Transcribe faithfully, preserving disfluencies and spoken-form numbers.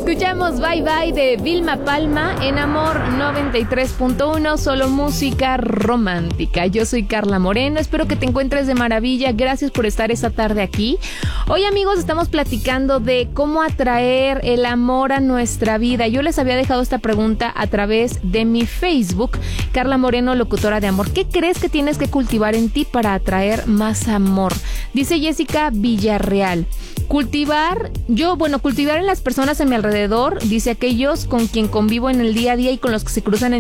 Escuchamos Bye Bye de Vilma Palma en Amor noventa y tres punto uno, solo música romántica. Yo soy Carla Moreno, espero que te encuentres de maravilla. Gracias por estar esta tarde aquí. Hoy, amigos, estamos platicando de cómo atraer el amor a nuestra vida. Yo les había dejado esta pregunta a través de mi Facebook, Carla Moreno, locutora de amor. ¿Qué crees que tienes que cultivar en ti para atraer más amor? Dice Jessica Villarreal. Cultivar, yo, bueno, cultivar en las personas a mi alrededor, dice aquellos con quien convivo en el día a día y con los que se cruzan en